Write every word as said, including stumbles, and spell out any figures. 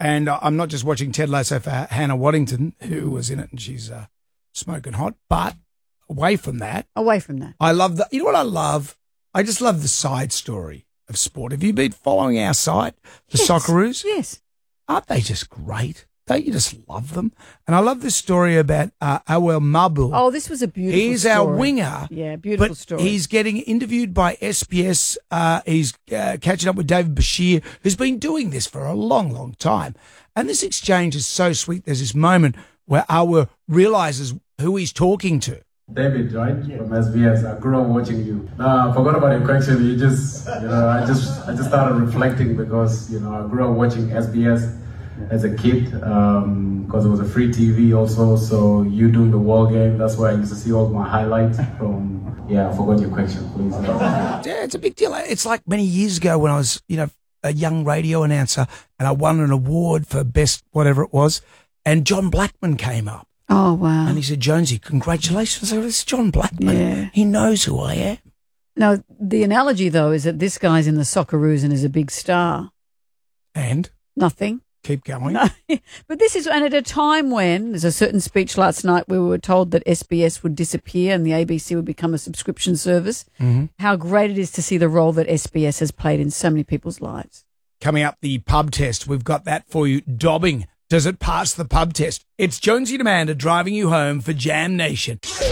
And uh, I'm not just watching Ted Lasso for Hannah Waddington, who was in it, and she's uh, smoking hot. But away from that. Away from that. I love the, you know what I love? I just love the side story of sport. Have you been following our site, the Yes. Socceroos? Yes. Aren't they just great? Don't you just love them? And I love this story about uh, Awel Mabul. Oh, this was a beautiful He's story. our winger. Yeah, beautiful but story. He's getting interviewed by S B S. Uh, he's uh, catching up with David Bashir, who's been doing this for a long, long time. And this exchange is so sweet. There's this moment where Awel realizes who he's talking to. David, right? Yeah. From S B S. I grew up watching you. No, I forgot about your question. You just, you know, I just, I just started reflecting because, you know, I grew up watching S B S as a kid um, because it was a free T V also. So you doing the wall game, that's where I used to see all my highlights from. Yeah, I forgot your question, please. Yeah, it's a big deal. It's like many years ago when I was, you know, a young radio announcer and I won an award for best whatever it was, and John Blackman came up. Oh, wow. And he said, Jonesy, congratulations. I said, it's John Blackman. Yeah. He knows who I am. Now, the analogy, though, is that this guy's in the Socceroos and is a big star. And? Nothing. Keep going. No. But this is, and at a time when there's a certain speech last night where we were told that S B S would disappear and the A B C would become a subscription service, mm-hmm. how great it is to see the role that S B S has played in so many people's lives. Coming up, the pub test. We've got that for you. Dobbing. Does it pass the pub test? It's Jonesy and Amanda driving you home for Jam Nation.